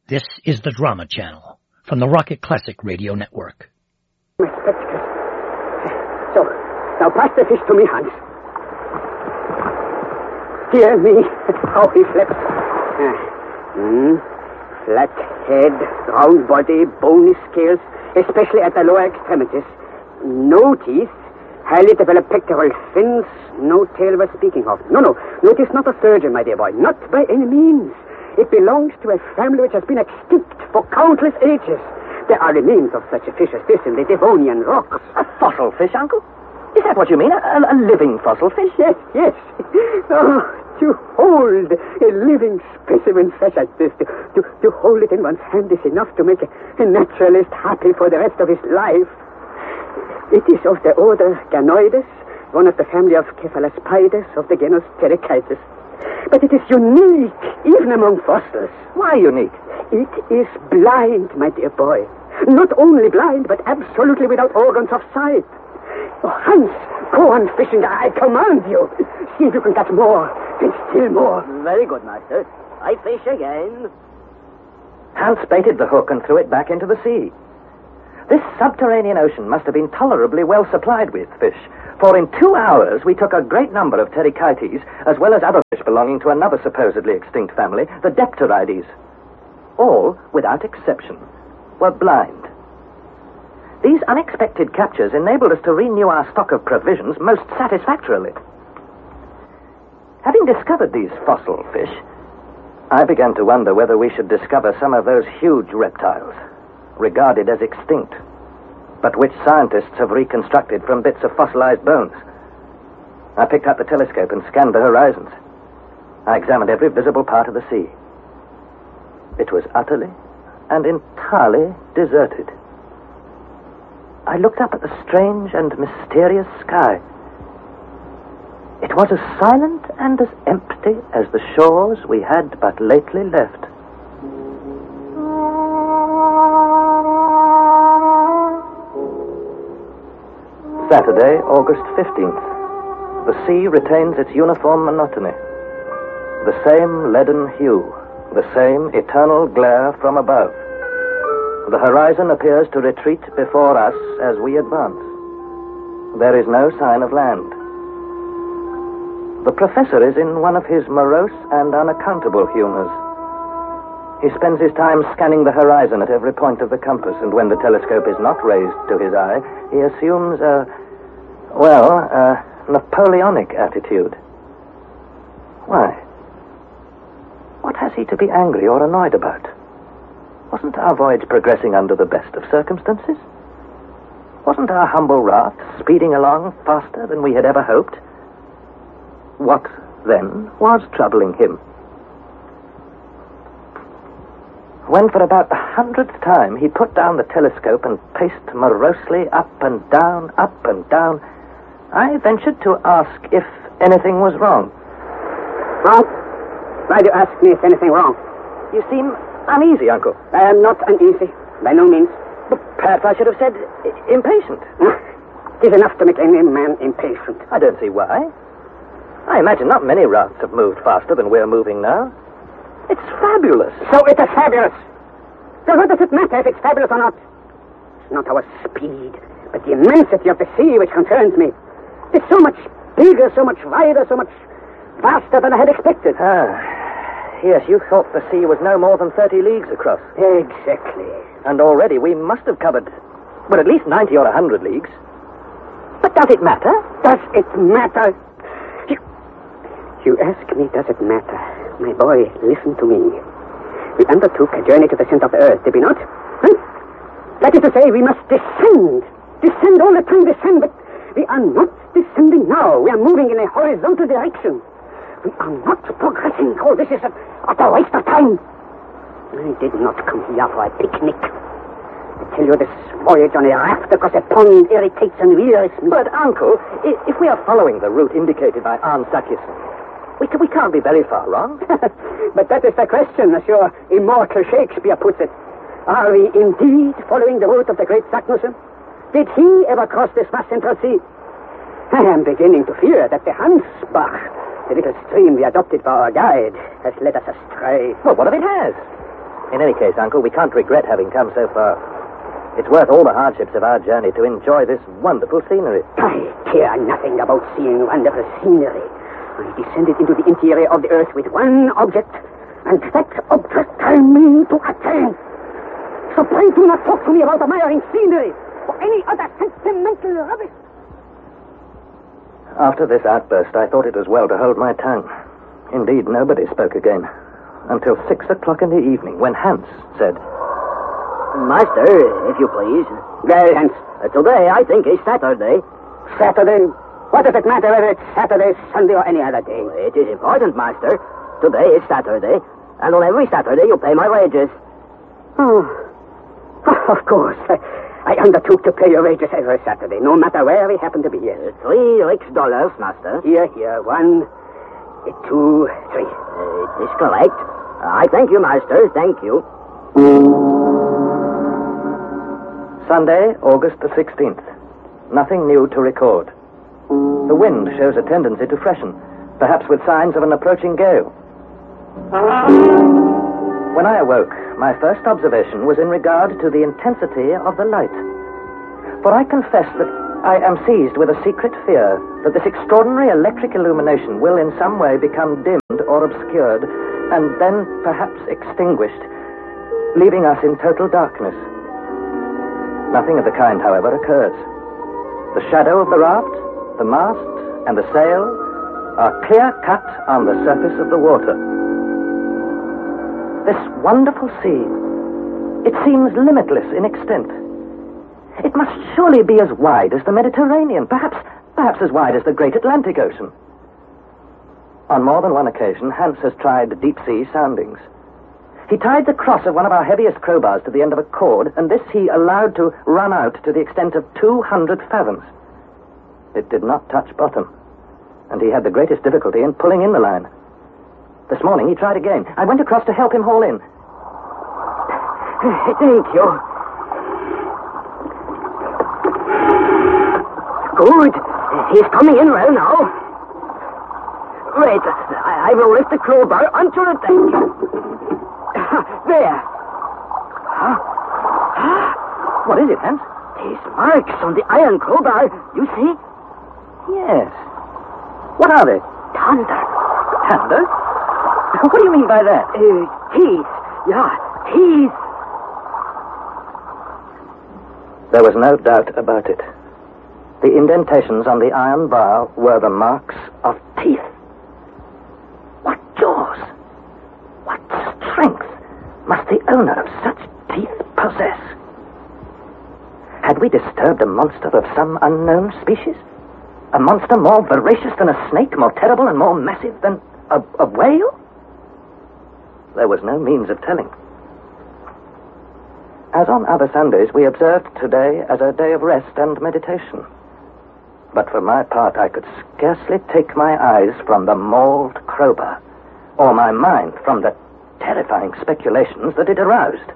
This is the Drama Channel from the Rocket Classic Radio Network. My spectacles. So, now pass the fish to me, Hans. Dear me, how he slept. Flat head, round body, bony scales, especially at the lower extremities. No teeth, highly developed pectoral fins, no tail worth speaking of. No, it is not a surgeon, my dear boy, not by any means. It belongs to a family which has been extinct for countless ages. There are remains of such a fish as this in the Devonian rocks. A fossil fish, Uncle? Is that what you mean? A living fossil fish? Yes. Oh, to hold a living specimen such as this, to hold it in one's hand is enough to make a naturalist happy for the rest of his life. It is of the order Ganoides, one of the family of Cephalospides of the genus Pterychitis. But it is unique, even among fossils. Why unique? It is blind, my dear boy. Not only blind, but absolutely without organs of sight. Oh, Hans, go on fishing, I command you. See if you can catch more, and still more. Very good, master. I fish again. Hans baited the hook and threw it back into the sea. This subterranean ocean must have been tolerably well supplied with fish, for in 2 hours we took a great number of Pterychites, as well as other fish belonging to another supposedly extinct family, the Depterides. All, without exception, were blind. These unexpected captures enabled us to renew our stock of provisions most satisfactorily. Having discovered these fossil fish, I began to wonder whether we should discover some of those huge reptiles, regarded as extinct, but which scientists have reconstructed from bits of fossilized bones. I picked up the telescope and scanned the horizons. I examined every visible part of the sea. It was utterly and entirely deserted. I looked up at the strange and mysterious sky. It was as silent and as empty as the shores we had but lately left. Saturday, August 15th. The sea retains its uniform monotony. The same leaden hue, the same eternal glare from above. The horizon appears to retreat before us as we advance. There is no sign of land. The professor is in one of his morose and unaccountable humors. He spends his time scanning the horizon at every point of the compass, and when the telescope is not raised to his eye, he assumes a Napoleonic attitude. Why? What has he to be angry or annoyed about? Wasn't our voyage progressing under the best of circumstances? Wasn't our humble raft speeding along faster than we had ever hoped? What, then, was troubling him? When for about the 100th time he put down the telescope and paced morosely up and down, I ventured to ask if anything was wrong. Wrong? Why do you ask me if anything wrong? You seem uneasy, Uncle. I am not uneasy, by no means. But perhaps I should have said impatient. It is enough to make any man impatient. I don't see why. I imagine not many rafts have moved faster than we're moving now. It's fabulous. So it is fabulous. So what does it matter if it's fabulous or not? It's not our speed, but the immensity of the sea which concerns me. It's so much bigger, so much wider, so much vaster than I had expected. Yes, you thought the sea was no more than 30 leagues across. Exactly. And already we must have covered, at least 90 or 100 leagues. But does it matter? Does it matter? You ask me, does it matter? My boy, listen to me. We undertook a journey to the center of the earth, did we not? That is to say, we must descend. Descend all the time, descend, but we are not descending now. We are moving in a horizontal direction. We are not progressing. Oh, this is a utter waste of time. I did not come here for a picnic. I tell you, this voyage on a raft across a pond irritates and wearies me. But, Uncle, if we are following the route indicated by Arne Sakison, we can't be very far wrong. But that is the question, as your immortal Shakespeare puts it. Are we indeed following the route of the great Saknussemm? Did he ever cross this vast central sea? I am beginning to fear that the Hansbach, the little stream we adopted for our guide, has led us astray. Well, what if it has? In any case, Uncle, we can't regret having come so far. It's worth all the hardships of our journey to enjoy this wonderful scenery. I care nothing about seeing wonderful scenery. I descended into the interior of the earth with one object, and that object I mean to attain. So pray do not talk to me about admiring scenery or any other sentimental rubbish. After this outburst, I thought it was well to hold my tongue. Indeed, nobody spoke again until 6 o'clock in the evening, when Hans said, Master, if you please. Well, Hans. Today, I think, is Saturday. Saturday? What does it matter whether it's Saturday, Sunday, or any other day? It is important, Master. Today is Saturday, and on every Saturday you pay my wages. Oh, of course. I undertook to pay your wages every Saturday, no matter where we happen to be. Yes. $3 rix, Master. Here. 1, 2, 3. It is correct. I thank you, Master. Thank you. Sunday, August the 16th. Nothing new to record. The wind shows a tendency to freshen, perhaps with signs of an approaching gale. When I awoke, my first observation was in regard to the intensity of the light. For I confess that I am seized with a secret fear that this extraordinary electric illumination will in some way become dimmed or obscured, and then perhaps extinguished, leaving us in total darkness. Nothing of the kind, however, occurs. The shadow of the raft, the mast, and the sail are clear-cut on the surface of the water. This wonderful sea, it seems limitless in extent. It must surely be as wide as the Mediterranean, perhaps as wide as the great Atlantic Ocean. On more than one occasion, Hans has tried deep-sea soundings. He tied the cross of one of our heaviest crowbars to the end of a cord, and this he allowed to run out to the extent of 200 fathoms. It did not touch bottom, and he had the greatest difficulty in pulling in the line. This morning he tried again. I went across to help him haul in. Thank you. Good. He's coming in well now. Wait, I will lift the crowbar onto the deck. There. What is it, Hans? These marks on the iron crowbar, you see? Yes. What are they? Thunder. Thunder? What do you mean by that? Teeth. Yeah, teeth. There was no doubt about it. The indentations on the iron bar were the marks of teeth. What jaws! What strength must the owner of such teeth possess? Had we disturbed a monster of some unknown species? A monster more voracious than a snake, more terrible and more massive than a whale? There was no means of telling. As on other Sundays, we observed today as a day of rest and meditation. But for my part, I could scarcely take my eyes from the mauled crowbar, or my mind from the terrifying speculations that it aroused.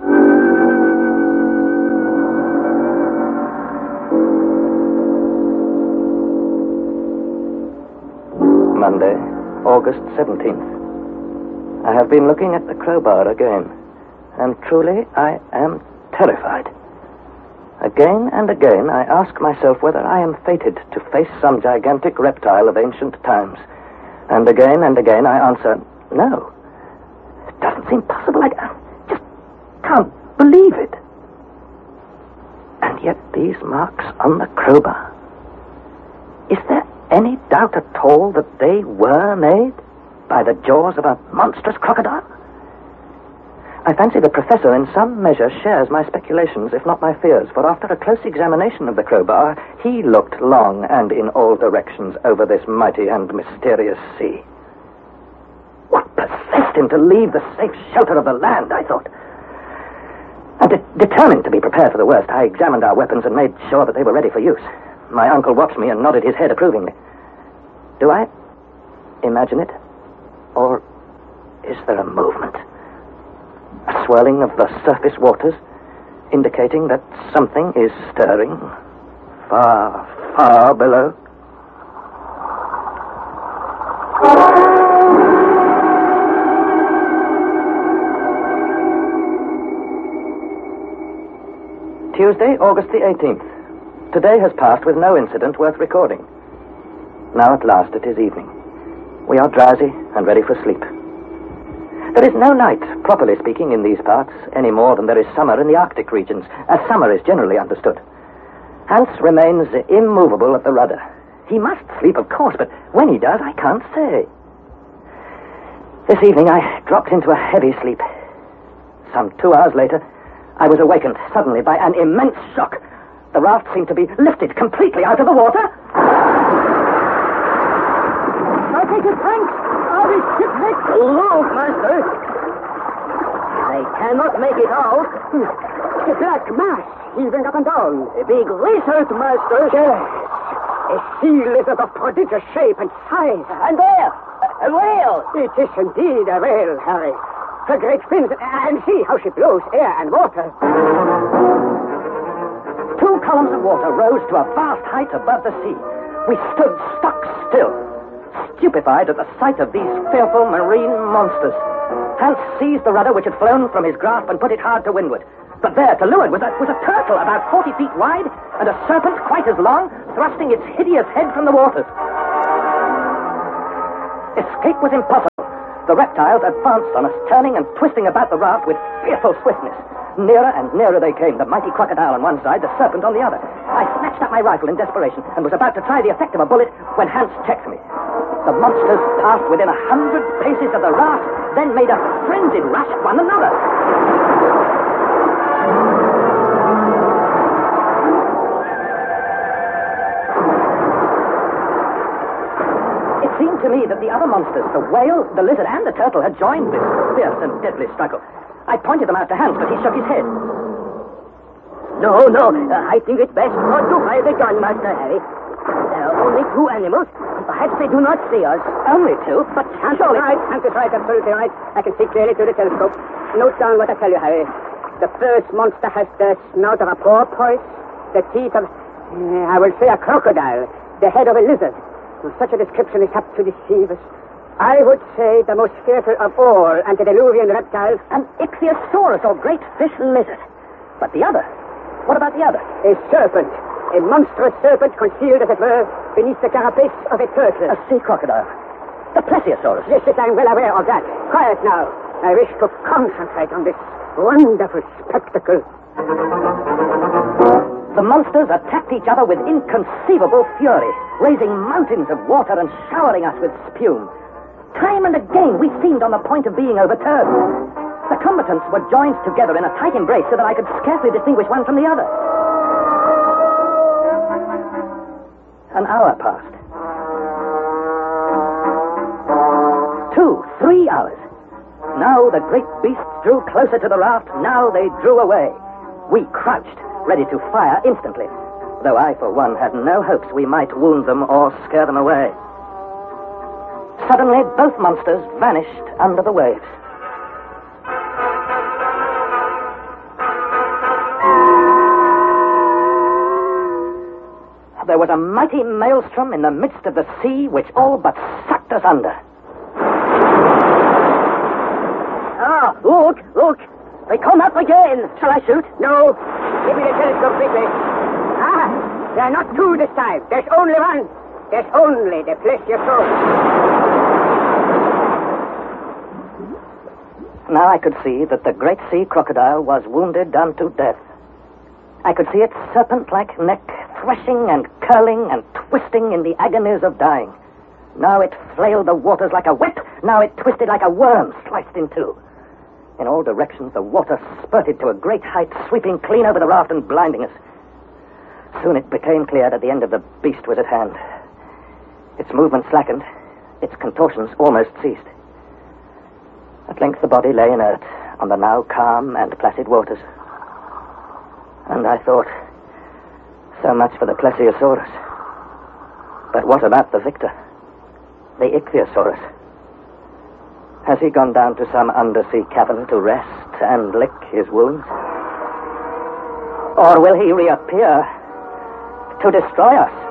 Monday, August 17th. I have been looking at the crowbar again, and truly I am terrified. Again and again I ask myself whether I am fated to face some gigantic reptile of ancient times, and again I answer, no. It doesn't seem possible. I just can't believe it. And yet these marks on the crowbar, is there any doubt at all that they were made by the jaws of a monstrous crocodile? I fancy the professor in some measure shares my speculations, if not my fears, for after a close examination of the crowbar, he looked long and in all directions over this mighty and mysterious sea. What possessed him to leave the safe shelter of the land, I thought. And determined to be prepared for the worst, I examined our weapons and made sure that they were ready for use. My uncle watched me and nodded his head approvingly. Do I imagine it? Or is there a movement? A swirling of the surface waters, indicating that something is stirring far, far below. Tuesday, August the 18th. Today has passed with no incident worth recording. Now at last it is evening. We are drowsy and ready for sleep. There is no night, properly speaking, in these parts, any more than there is summer in the Arctic regions, as summer is generally understood. Hans remains immovable at the rudder. He must sleep, of course, but when he does, I can't say. This evening I dropped into a heavy sleep. Some 2 hours later, I was awakened suddenly by an immense shock. The raft seemed to be lifted completely out of the water. I take it, Frank. Are we shipwrecked? Look, master. I cannot make it out. The black mass heaving up and down. A big lizard, master. Yes. A sea lizard of prodigious shape and size. And there, a whale. It is indeed a whale, Harry. Her great fins, and see how she blows air and water. 2 columns of water rose to a vast height above the sea. We stood stock still, stupefied at the sight of these fearful marine monsters. Hans seized the rudder which had flown from his grasp and put it hard to windward. But there, to leeward, was a turtle about 40 feet wide and a serpent quite as long, thrusting its hideous head from the waters. Escape was impossible. The reptiles advanced on us, turning and twisting about the raft with fearful swiftness. Nearer and nearer they came, the mighty crocodile on one side, the serpent on the other. I snatched up my rifle in desperation and was about to try the effect of a bullet when Hans checked me. The monsters passed within 100 paces of the raft, then made a frenzied rush at one another. It seemed to me that the other monsters, the whale, the lizard, and the turtle, had joined this fierce and deadly struggle. I pointed them out to Hans, but he shook his head. No, I think it's best not to fire the gun, Master Harry. There are only 2 animals, and perhaps they do not see us. Only 2? But Hans surely... is right, absolutely right. I can see clearly through the telescope. Note down what I tell you, Harry. The first monster has the snout of a porpoise, the teeth of, I will say, a crocodile, the head of a lizard. Such a description is apt to deceive us. I would say the most fearful of all antediluvian reptiles, an ichthyosaurus, or great fish lizard. But the other? What about the other? A serpent. A monstrous serpent concealed, as it were, beneath the carapace of a turtle. A sea crocodile. The plesiosaurus. Yes, I'm well aware of that. Quiet now. I wish to concentrate on this wonderful spectacle. The monsters attacked each other with inconceivable fury, raising mountains of water and showering us with spume. Time and again we seemed on the point of being overturned. The combatants were joined together in a tight embrace so that I could scarcely distinguish one from the other. An hour passed. 2, 3 hours. Now the great beasts drew closer to the raft. Now they drew away. We crouched, ready to fire instantly, though I, for one, had no hopes we might wound them or scare them away. Suddenly, both monsters vanished under the waves. There was a mighty maelstrom in the midst of the sea which all but sucked us under. Ah, look. They come up again. Shall I shoot? No. Give me the telescope quickly. Ah, there are not 2 this time. There's only 1. There's only the plesiosaurus. Now I could see that the great sea crocodile was wounded unto death. I could see its serpent-like neck threshing and curling and twisting in the agonies of dying. Now it flailed the waters like a whip. Now it twisted like a worm sliced in 2. In all directions, the water spurted to a great height, sweeping clean over the raft and blinding us. Soon it became clear that the end of the beast was at hand. Its movement slackened. Its contortions almost ceased. At length the body lay inert on the now calm and placid waters. And I thought, so much for the plesiosaurus. But what about the victor? The ichthyosaurus? Has he gone down to some undersea cavern to rest and lick his wounds? Or will he reappear to destroy us?